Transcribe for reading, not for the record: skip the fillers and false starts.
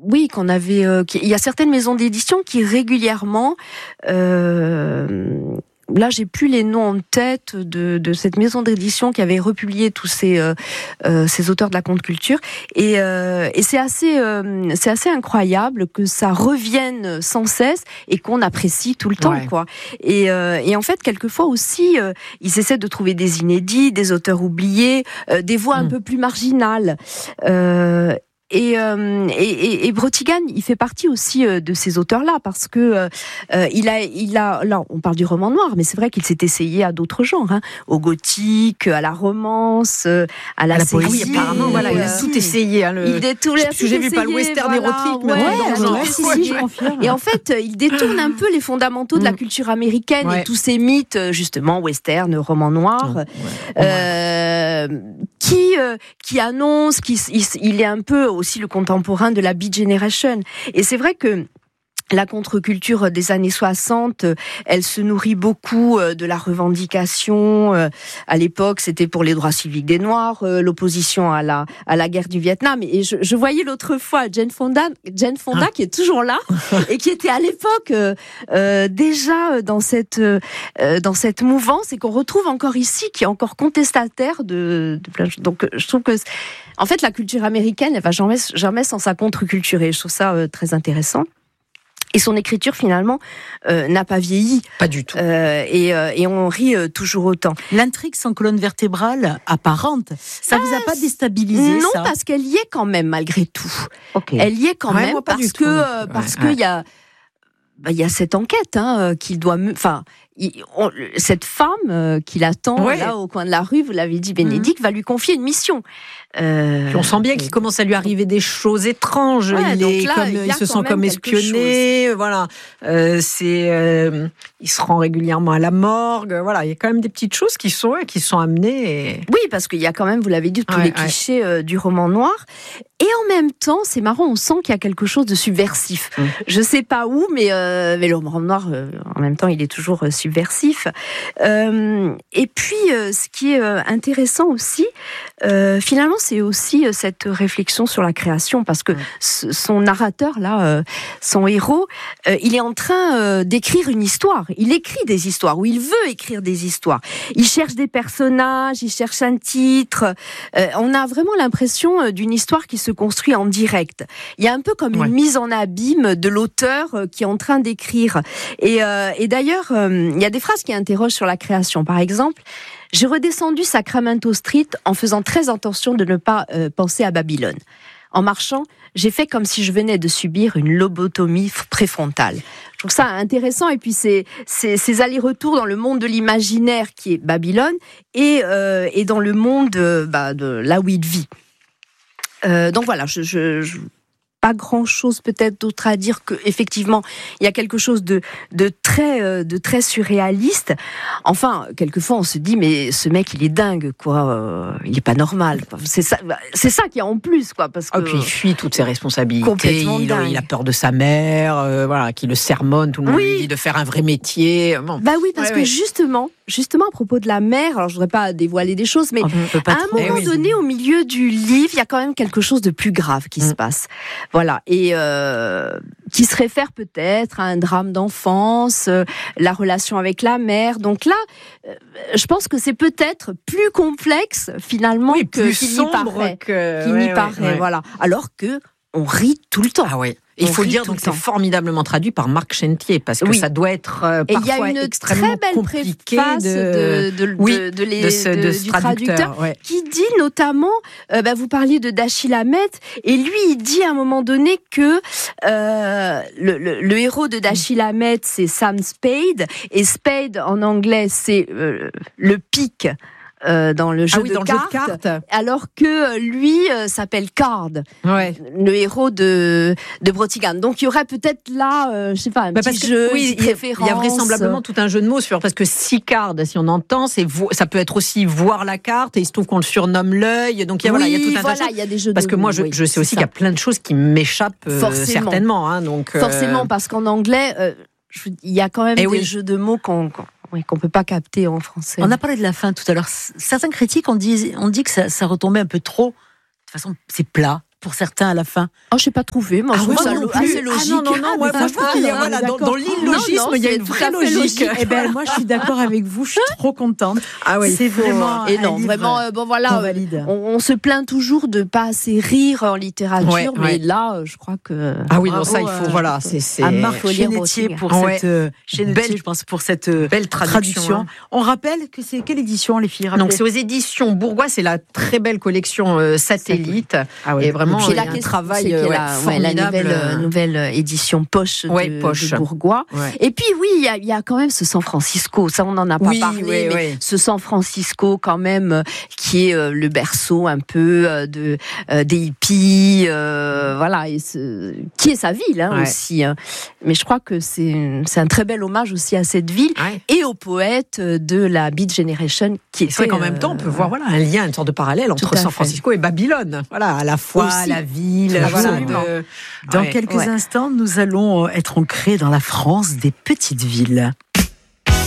oui, qu'on avait. Il y a certaines maisons d'édition qui régulièrement. Là, j'ai plus les noms en tête de cette maison d'édition qui avait republié tous ces auteurs de la conte culture. Et c'est assez incroyable que ça revienne sans cesse et qu'on apprécie tout le temps, quoi. Et en fait, quelquefois aussi, ils essaient de trouver des inédits, des auteurs oubliés, des voix un peu plus marginales. Et Brautigan, il fait partie aussi de ces auteurs-là parce que il a là, on parle du roman noir, mais c'est vrai qu'il s'est essayé à d'autres genres, au gothique, à la romance, à la poésie. Oui, apparemment, voilà, il a tout essayé. J'ai vu pas le western érotique, mais et en fait, il détourne un peu les fondamentaux de la culture américaine et tous ces mythes, justement, western, roman noir, qui annonce qu'il est un peu aussi le contemporain de la Beat Generation. Et c'est vrai que la contre-culture des années 60, elle se nourrit beaucoup de la revendication. À l'époque, c'était pour les droits civiques des Noirs, l'opposition à la guerre du Vietnam. Et je voyais l'autre fois Jane Fonda qui est toujours là et qui était à l'époque déjà dans cette mouvance et qu'on retrouve encore ici, qui est encore contestataire de plein de choses. Donc, je trouve que en fait, la culture américaine, elle va jamais sans sa contre-culture. Et je trouve ça très intéressant. Et son écriture, finalement, n'a pas vieilli. Pas du tout. Et on rit toujours autant. L'intrigue sans colonne vertébrale apparente, ça vous a pas déstabilisé? Non, ça parce qu'elle y est quand même, malgré tout. Okay. Elle y est quand même, parce que il y a cette enquête qu'il doit... Enfin, cette femme qui l'attend là au coin de la rue, vous l'avez dit, Bénédicte, va lui confier une mission. Puis on sent bien qu'il commence à lui arriver des choses étranges. Il se sent comme espionné. Voilà. Il se rend régulièrement à la morgue. Voilà. Il y a quand même des petites choses qui sont amenées. Oui, parce qu'il y a quand même, vous l'avez dit, tous les clichés du roman noir. Et en même temps, c'est marrant, on sent qu'il y a quelque chose de subversif. Je sais pas où, mais le roman noir, en même temps, il est toujours subversif. Et puis, ce qui est intéressant aussi, finalement, c'est aussi cette réflexion sur la création, parce que son narrateur, là, son héros, il est en train d'écrire une histoire. Il écrit des histoires, ou il veut écrire des histoires. Il cherche des personnages, il cherche un titre. On a vraiment l'impression d'une histoire qui se construit en direct. Il y a un peu comme une mise en abîme de l'auteur qui est en train d'écrire. Et d'ailleurs, il y a des phrases qui interrogent sur la création. Par exemple, j'ai redescendu Sacramento Street en faisant très attention de ne pas penser à Babylone. En marchant, j'ai fait comme si je venais de subir une lobotomie préfrontale. Je trouve ça intéressant. Et puis, ces allers-retours dans le monde de l'imaginaire qui est Babylone et dans le monde de là où il vit. Donc voilà, pas grand-chose peut-être d'autre à dire que effectivement il y a quelque chose de très surréaliste. Enfin, quelquefois on se dit mais ce mec il est dingue quoi, il est pas normal quoi. C'est ça qui est en plus quoi, parce que puis il fuit toutes ses responsabilités, il a peur de sa mère, voilà, qui le sermonne, tout le monde lui dit de faire un vrai métier. Bon. Bah oui, parce que justement à propos de la mère, alors je voudrais pas dévoiler des choses, mais à un moment donné, au milieu du livre, il y a quand même quelque chose de plus grave qui se passe. Voilà, et qui se réfère peut-être à un drame d'enfance, la relation avec la mère. Donc là, je pense que c'est peut-être plus complexe finalement qu'il n'y paraît. Voilà. Alors que on rit tout le temps. Ah oui. Il faut le dire, donc c'est formidablement traduit par Marc Chentier, parce que ça doit être parfois extrêmement compliqué du traducteur qui dit notamment, vous parliez de Dashiell Hammett, et lui il dit à un moment donné que le héros de Dashiell Hammett c'est Sam Spade, et Spade en anglais c'est le pic. Dans le jeu de cartes, alors que lui s'appelle Card, le héros de Brautigan. Donc il y aurait peut-être là, je sais pas, un petit jeu, une référence. Il y a vraisemblablement tout un jeu de mots parce que Card, si on entend, ça peut être aussi voir la carte, et il se trouve qu'on le surnomme l'œil. Donc il y a tout un tas de choses. Il y a des jeux parce que moi je sais aussi qu'il y a plein de choses qui m'échappent certainement. Donc forcément, parce qu'en anglais, il y a quand même des jeux de mots qu'on peut pas capter en français. On a parlé de la fin tout à l'heure. Certains critiques ont dit que ça retombait un peu trop. De toute façon, c'est plat. pour certains à la fin. Oh, je n'ai pas trouvé. Moi, je trouve ça assez logique. Non, moi, je trouve qu'il y a, dans l'illogisme, il y a une vraie logique. Eh ben, moi, je suis d'accord avec vous. Je suis trop contente. Ah oui, c'est vraiment. Et non, vraiment, on se plaint toujours de pas assez rire en littérature, mais là, je crois que. Ah oui, non, ça, il faut, voilà, c'est. À Marc Chénétier pour cette belle traduction. On rappelle que c'est quelle édition, les filles? Donc, c'est aux éditions Bourgois, c'est la très belle collection Satellite. Ah ouais. Et vraiment, il y a un travail formidable. La nouvelle édition poche de Bourgois. Ouais. Et puis, oui, il y a quand même ce San Francisco. Ça, on n'en a pas parlé, mais ce San Francisco, quand même, qui est le berceau un peu des hippies, voilà, et qui est sa ville aussi. Hein. Mais je crois que c'est un très bel hommage aussi à cette ville et aux poètes de la Beat Generation qui c'est vrai qu'en même temps on peut voir un lien, une sorte de parallèle entre San Francisco et Babylone, voilà, à la fois aussi. La ville, dans quelques instants nous allons être ancrés dans la France des petites villes.